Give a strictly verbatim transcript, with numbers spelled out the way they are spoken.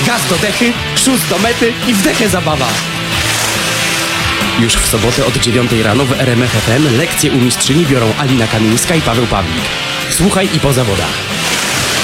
Gaz do dechy, szus do mety i w dechę zabawa. Już w sobotę od dziewiątej rano w R M F F M lekcje u mistrzyni biorą Alina Kamińska i Paweł Pawlik. Słuchaj i po zawodach.